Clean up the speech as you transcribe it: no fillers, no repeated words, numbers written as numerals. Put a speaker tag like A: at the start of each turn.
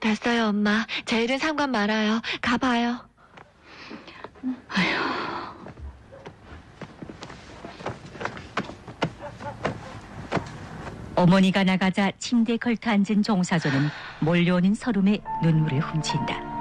A: 됐어요, 엄마. 제 일은 상관 말아요. 가봐요.
B: 어머니가 나가자 침대에 걸터 앉은 종사조는 몰려오는 서름에 눈물을 훔친다.